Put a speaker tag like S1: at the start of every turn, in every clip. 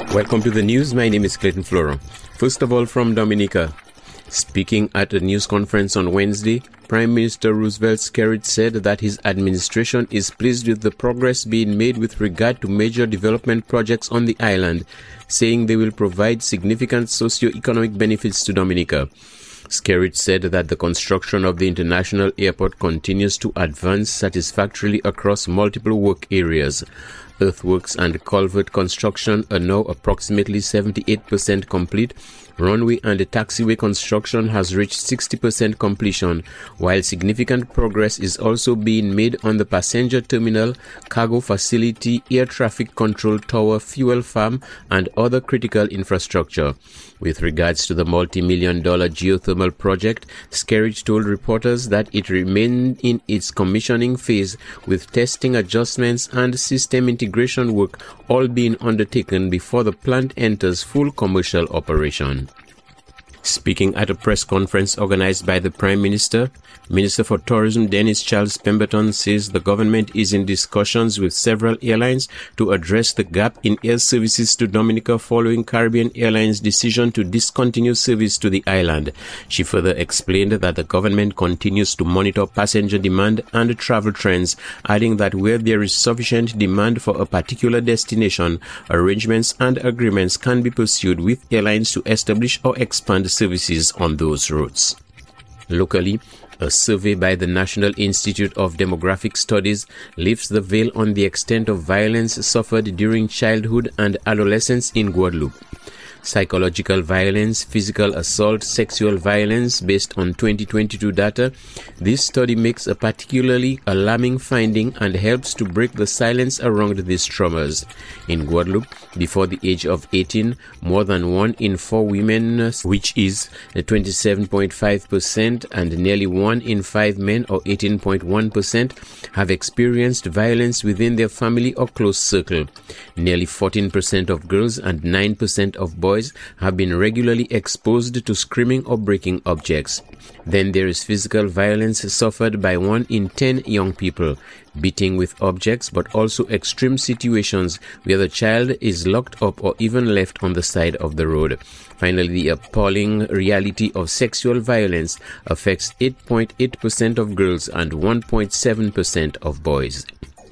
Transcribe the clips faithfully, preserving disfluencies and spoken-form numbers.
S1: Welcome to the news. My name is Clayton Floro. First of all, from Dominica. Speaking at a news conference on Wednesday, Prime Minister Roosevelt Skerrit said that his administration is pleased with the progress being made with regard to major development projects on the island, saying they will provide significant socio-economic benefits to Dominica. Skerrit said that the construction of the international airport continues to advance satisfactorily across multiple work areas. Earthworks and culvert construction are now approximately seventy-eight percent complete. Runway and taxiway construction has reached sixty percent completion, while significant progress is also being made on the passenger terminal, cargo facility, air traffic control tower, fuel farm, and other critical infrastructure. With regards to the multi-million dollar geothermal project, Skerrit told reporters that it remained in its commissioning phase, with testing adjustments and system integration work all being undertaken before the plant enters full commercial operation. Speaking at a press conference organized by the Prime Minister, Minister for Tourism Dennis Charles Pemberton says the government is in discussions with several airlines to address the gap in air services to Dominica following Caribbean Airlines' decision to discontinue service to the island. She further explained that the government continues to monitor passenger demand and travel trends, adding that where there is sufficient demand for a particular destination, arrangements and agreements can be pursued with airlines to establish or expand services on those routes. Locally, a survey by the National Institute of Demographic Studies lifts the veil on the extent of violence suffered during childhood and adolescence in Guadeloupe. Psychological violence, physical assault, sexual violence based on twenty twenty-two data. This study makes a particularly alarming finding and helps to break the silence around these traumas. In Guadeloupe, before the age of eighteen, more than one in four women, which is twenty-seven point five percent, and nearly one in five men, or eighteen point one percent, have experienced violence within their family or close circle. Nearly fourteen percent of girls and nine percent of boys have been regularly exposed to screaming or breaking objects. Then there is physical violence suffered by one in ten young people, beating with objects, but also extreme situations where the child is locked up or even left on the side of the road. Finally, the appalling reality of sexual violence affects eight point eight percent of girls and one point seven percent of boys.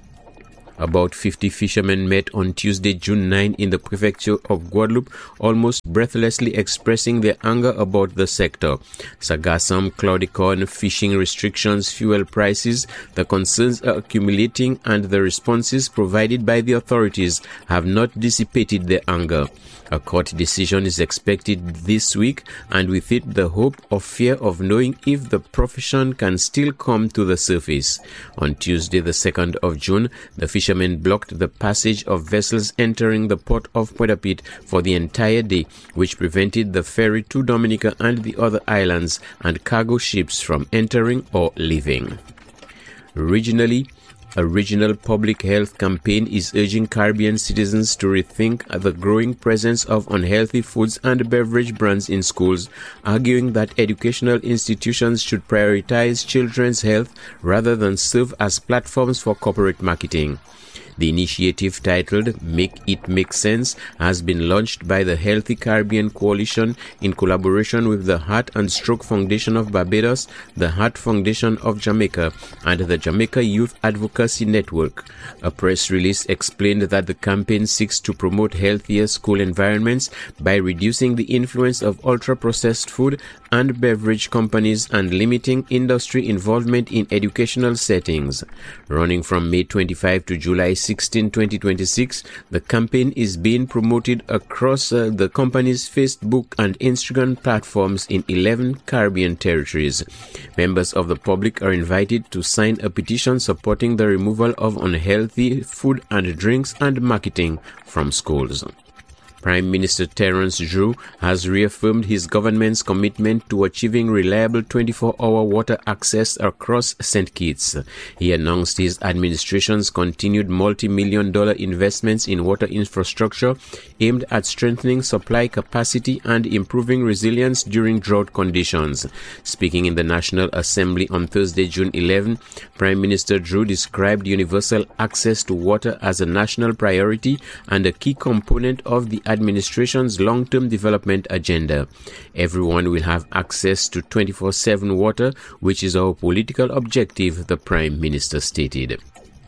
S1: About fifty fishermen met on Tuesday, June ninth in the prefecture of Guadeloupe, almost breathlessly expressing their anger about the sector. Sargassum, cloudicorn, fishing restrictions, fuel prices, the concerns are accumulating, and the responses provided by the authorities have not dissipated their anger. A court decision is expected this week, and with it the hope or fear of knowing if the profession can still come to the surface. On Tuesday, the second of June, the fishermen blocked the passage of vessels entering the port of Pointe-à-Pitre for the entire day, which prevented the ferry to Dominica and the other islands and cargo ships from entering or leaving. Regionally, a regional public health campaign is urging Caribbean citizens to rethink the growing presence of unhealthy foods and beverage brands in schools, arguing that educational institutions should prioritize children's health rather than serve as platforms for corporate marketing. The initiative, titled Make It Make Sense, has been launched by the Healthy Caribbean Coalition in collaboration with the Heart and Stroke Foundation of Barbados, the Heart Foundation of Jamaica, and the Jamaica Youth Advocacy Network. A press release explained that the campaign seeks to promote healthier school environments by reducing the influence of ultra-processed food and beverage companies and limiting industry involvement in educational settings. Running from May twenty-fifth to July sixteenth, twenty twenty-six, the campaign is being promoted across uh, the company's Facebook and Instagram platforms in eleven Caribbean territories. Members of the public are invited to sign a petition supporting the removal of unhealthy food and drinks and marketing from schools. Prime Minister Terence Drew has reaffirmed his government's commitment to achieving reliable twenty-four hour water access across Saint Kitts. He announced his administration's continued multi-million dollar investments in water infrastructure aimed at strengthening supply capacity and improving resilience during drought conditions. Speaking in the National Assembly on Thursday, June eleventh, Prime Minister Drew described universal access to water as a national priority and a key component of the administration's long-term development agenda. Everyone will have access to twenty-four seven water, which is our political objective, the Prime Minister stated.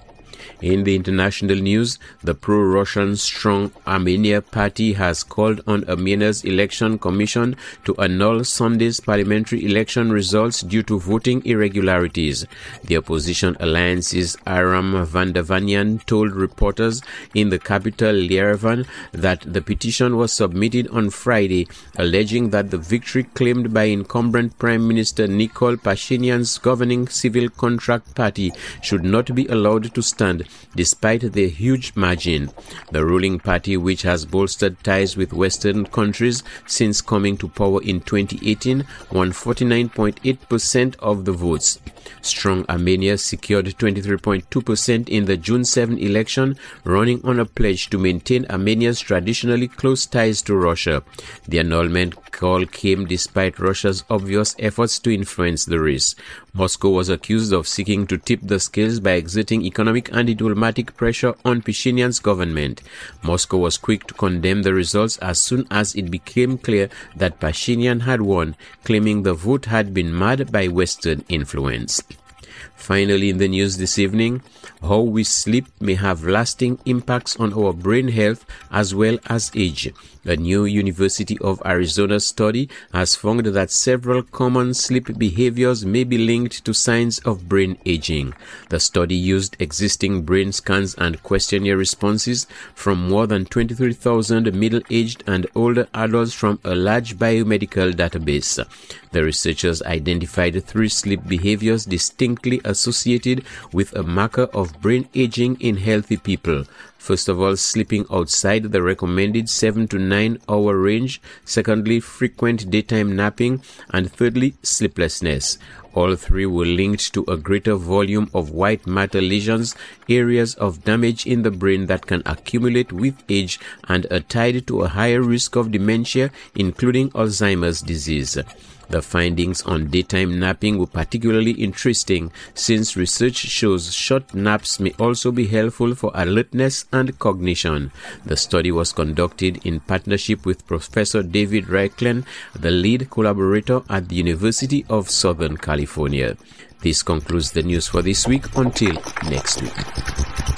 S1: In the international news, the pro-Russian Strong Armenia Party has called on Armenia's election commission to annul Sunday's parliamentary election results due to voting irregularities. The opposition alliance's Aram Vandavanyan told reporters in the capital Yerevan that the petition was submitted on Friday, alleging that the victory claimed by incumbent Prime Minister Nikol Pashinyan's governing Civil Contract Party should not be allowed to stand, despite their huge margin. The ruling party, which has bolstered ties with Western countries since coming to power in twenty eighteen, won forty-nine point eight percent of the votes. Strong Armenia secured twenty-three point two percent in the June seventh election, running on a pledge to maintain Armenia's traditionally close ties to Russia. The annulment call came despite Russia's obvious efforts to influence the race. Moscow was accused of seeking to tip the scales by exerting economic and diplomatic pressure on Pashinyan's government. Moscow was quick to condemn the results as soon as it became clear that Pashinyan had won, claiming the vote had been marred by Western influence. Finally, in the news this evening, how we sleep may have lasting impacts on our brain health as well as age. A new University of Arizona study has found that several common sleep behaviors may be linked to signs of brain aging. The study used existing brain scans and questionnaire responses from more than twenty-three thousand middle-aged and older adults from a large biomedical database. The researchers identified three sleep behaviors distinctly associated with a marker of brain aging in healthy people. First of all, sleeping outside the recommended seven to nine hour range. Secondly, frequent daytime napping. And thirdly, sleeplessness. All three were linked to a greater volume of white matter lesions, areas of damage in the brain that can accumulate with age and are tied to a higher risk of dementia, including Alzheimer's disease. The findings on daytime napping were particularly interesting since research shows short naps may also be helpful for alertness and cognition. The study was conducted in partnership with Professor David Reichlen, the lead collaborator at the University of Southern California. This concludes the news for this week. Until next week.